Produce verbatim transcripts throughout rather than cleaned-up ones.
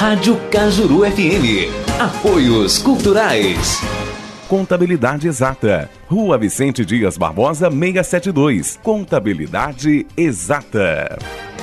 Rádio Cajuru F M. Apoios Culturais. Contabilidade Exata. Rua Vicente Dias Barbosa, seiscentos e setenta e dois. Contabilidade Exata.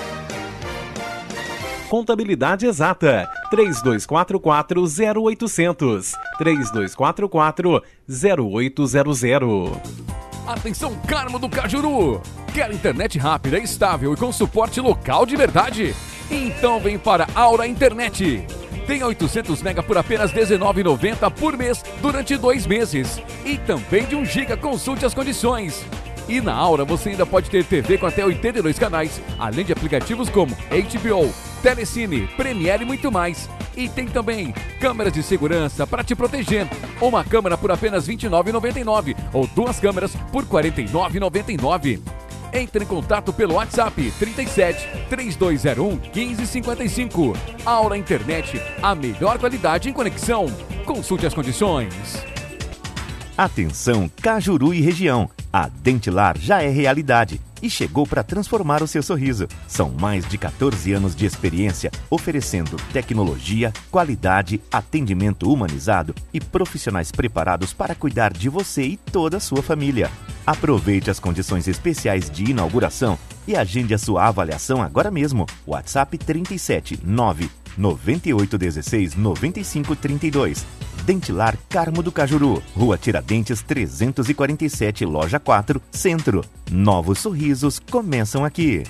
Contabilidade Exata. três dois quatro quatro, zero oito zero zero. três dois quatro quatro, zero oito zero zero. Atenção, Carmo do Cajuru! Quer internet rápida, estável e com suporte local de verdade? Então vem para Aura Internet. Tem oitocentos mega por apenas dezenove reais e noventa centavos por mês durante dois meses. E também de um giga, consulte as condições. E na Aura você ainda pode ter T V com até oitenta e dois canais, além de aplicativos como H B O, Telecine, Premiere e muito mais. E tem também câmeras de segurança para te proteger. Uma câmera por apenas vinte e nove reais e noventa e nove centavos ou duas câmeras por quarenta e nove reais e noventa e nove centavos. Entre em contato pelo WhatsApp trinta e sete, três dois zero um, quinze cinquenta e cinco. Aura Internet, a melhor qualidade em conexão. Consulte as condições. Atenção, Cajuru e região. A Dentilar já é realidade e chegou para transformar o seu sorriso. São mais de quatorze anos de experiência, oferecendo tecnologia, qualidade, atendimento humanizado e profissionais preparados para cuidar de você e toda a sua família. Aproveite as condições especiais de inauguração e agende a sua avaliação agora mesmo. WhatsApp trinta e sete, nove nove oito um seis, nove cinco três dois. Dentilar Carmo do Cajuru, Rua Tiradentes trezentos e quarenta e sete, Loja quatro, Centro. Novos sorrisos começam aqui.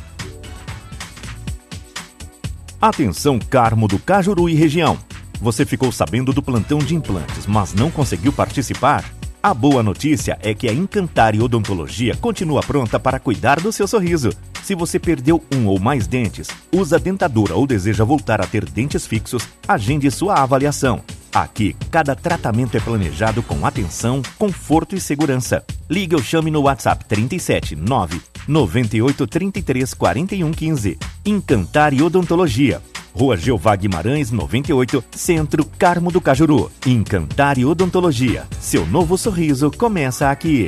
Atenção, Carmo do Cajuru e região. Você ficou sabendo do plantão de implantes, mas não conseguiu participar? A boa notícia é que a Encantare Odontologia continua pronta para cuidar do seu sorriso. Se você perdeu um ou mais dentes, usa dentadura ou deseja voltar a ter dentes fixos, agende sua avaliação. Aqui, cada tratamento é planejado com atenção, conforto e segurança. Ligue ou chame no WhatsApp trinta e sete, nove nove oito três três quatro um um cinco. Encantare Odontologia. Rua Jeová Guimarães, noventa e oito, Centro, Carmo do Cajuru. Encantare Odontologia. Seu novo sorriso começa aqui.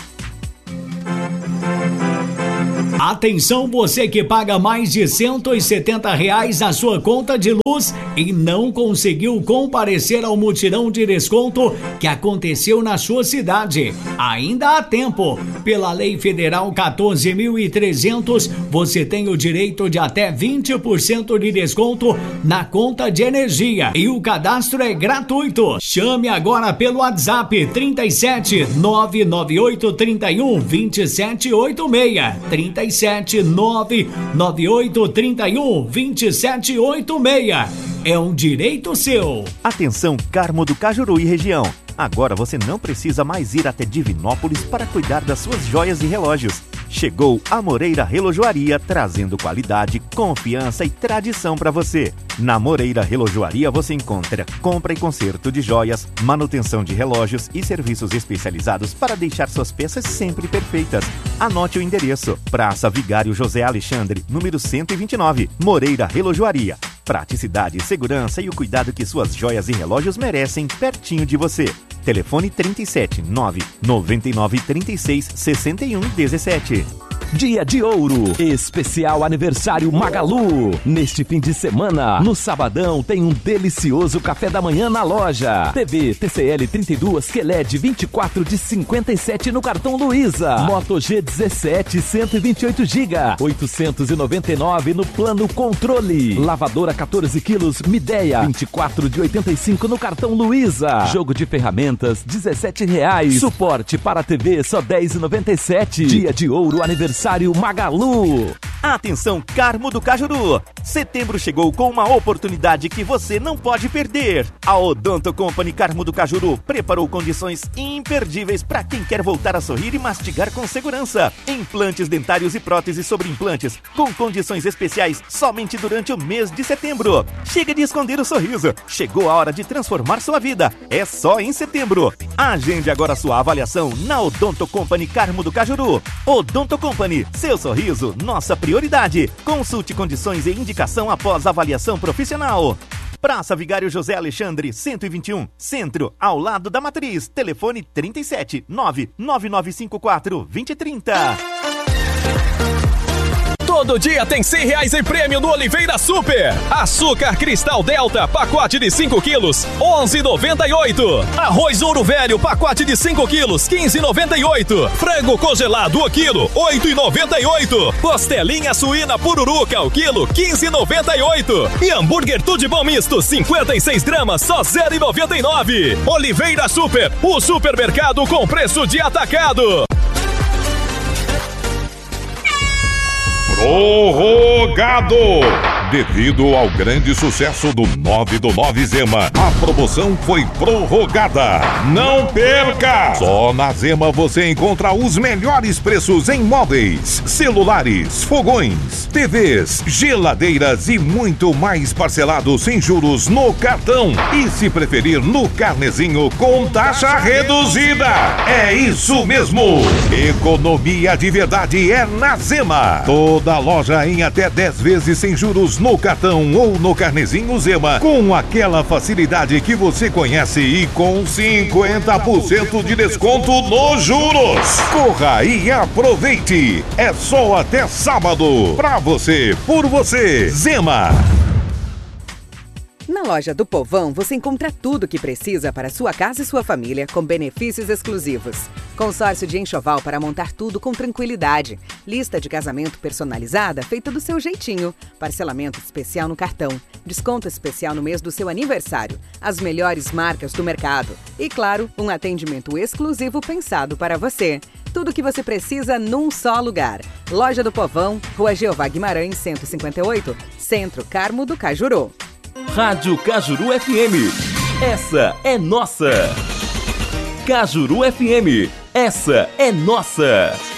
Atenção, você que paga mais de cento e setenta reais na sua conta de luz e não conseguiu comparecer ao mutirão de desconto que aconteceu na sua cidade. Ainda há tempo. Pela Lei Federal quatorze mil e trezentos, você tem o direito de até vinte por cento de desconto na conta de energia. E o cadastro é gratuito. Chame agora pelo WhatsApp trinta e sete, nove nove oito três um, dois sete oito seis. trinta e sete, nove nove oito três um, dois sete oito seis. É um direito seu. Atenção, Carmo do Cajuru e região. Agora você não precisa mais ir até Divinópolis para cuidar das suas joias e relógios. Chegou a Moreira Relojoaria, trazendo qualidade, confiança e tradição para você. Na Moreira Relojoaria você encontra compra e conserto de joias, manutenção de relógios e serviços especializados para deixar suas peças sempre perfeitas. Anote o endereço: Praça Vigário José Alexandre, número cento e vinte e nove, Moreira Relojoaria. Praticidade, segurança e o cuidado que suas joias e relógios merecem pertinho de você. Telefone trinta e sete, nove nove nove três seis, seis um um sete. Dia de Ouro, especial aniversário Magalu. Neste fim de semana, no sabadão, tem um delicioso café da manhã na loja. T V T C L trinta e dois Q L E D vinte e quatro de cinquenta e sete no cartão Luiza. Moto G dezessete cento e vinte e oito gigas, oitocentos e noventa e nove no plano Controle. Lavadora quatorze quilos Midea, vinte e quatro de oitenta e cinco no cartão Luiza. Jogo de ferramentas dezessete reais. Suporte para T V só dez e noventa e sete. Dia de Ouro aniversário Magalu. Atenção, Carmo do Cajuru! Setembro chegou com uma oportunidade que você não pode perder. A Odonto Company Carmo do Cajuru preparou condições imperdíveis para quem quer voltar a sorrir e mastigar com segurança. Implantes dentários e próteses sobre implantes, com condições especiais somente durante o mês de setembro. Chega de esconder o sorriso. Chegou a hora de transformar sua vida. É só em setembro. Agende agora sua avaliação na Odonto Company Carmo do Cajuru. Odonto Company, seu sorriso, nossa prioridade. Consulte condições e indicação após avaliação profissional. Praça Vigário José Alexandre, cento e vinte e um, Centro, ao lado da Matriz. Telefone trinta e sete, nove nove nove cinco quatro, dois zero três zero. Todo dia tem cem reais em prêmio no Oliveira Super. Açúcar Cristal Delta, pacote de cinco quilos, onze reais e noventa e oito centavos. Arroz Ouro Velho, pacote de cinco quilos, quinze reais e noventa e oito centavos. Frango congelado, o quilo, oito reais e noventa e oito centavos. Costelinha suína pururuca, o quilo, quinze reais e noventa e oito centavos. E hambúrguer tudo de bom misto, cinquenta e seis gramas, só zero reais e noventa e nove centavos. Oliveira Super, o supermercado com preço de atacado. Prorrogado! Devido ao grande sucesso do nove do nove Zema, a promoção foi prorrogada. Não perca! Só na Zema você encontra os melhores preços em móveis, celulares, fogões, T Vs, geladeiras e muito mais parcelado sem juros no cartão. E se preferir, no carnezinho com taxa reduzida. É isso mesmo! Economia de verdade é na Zema. Toda loja em até dez vezes sem juros no cartão ou no carnezinho Zema, com aquela facilidade que você conhece e com cinquenta por cento de desconto nos juros. Corra e aproveite! É só até sábado. Pra você, por você, Zema. Na loja do Povão, você encontra tudo o que precisa para sua casa e sua família, com benefícios exclusivos. Consórcio de enxoval para montar tudo com tranquilidade. Lista de casamento personalizada feita do seu jeitinho. Parcelamento especial no cartão. Desconto especial no mês do seu aniversário. As melhores marcas do mercado. E, claro, um atendimento exclusivo pensado para você. Tudo o que você precisa num só lugar. Loja do Povão, Rua Jeová Guimarães, cento e cinquenta e oito, Centro Carmo do Cajuru. Rádio Cajuru F M. Essa é nossa. Cajuru F M. Essa é nossa.